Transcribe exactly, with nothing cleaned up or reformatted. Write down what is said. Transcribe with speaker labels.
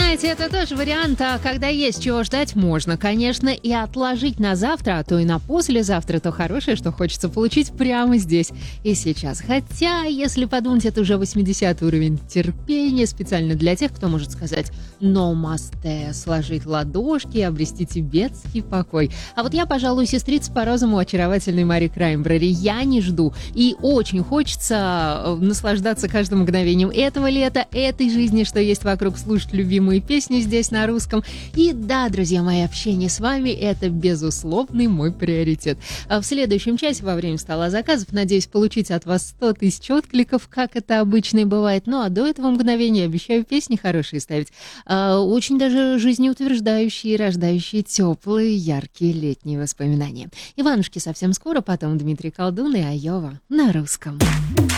Speaker 1: знаете, это тоже вариант, а когда есть чего ждать, можно, конечно, и отложить на завтра, а то и на послезавтра то хорошее, что хочется получить прямо здесь и сейчас. Хотя, если подумать, это уже восьмидесятый уровень терпения, специально для тех, кто может сказать «но масте», сложить ладошки и обрести тибетский покой. А вот я, пожалуй, сестрица по розуму очаровательной Мари Краймбрери. Я не жду, и очень хочется наслаждаться каждым мгновением этого лета, этой жизни, что есть вокруг, слушать любимые песни здесь на русском. И да, друзья мои, общение с вами — это безусловный мой приоритет. А в следующем часе во время стола заказов надеюсь получить от вас сто тысяч откликов, как это обычно и бывает. Ну а до этого мгновения обещаю песни хорошие ставить. А, очень даже жизнеутверждающие, рождающие теплые, яркие летние воспоминания. Иванушки совсем скоро, потом Дмитрий Колдун и Айова на русском.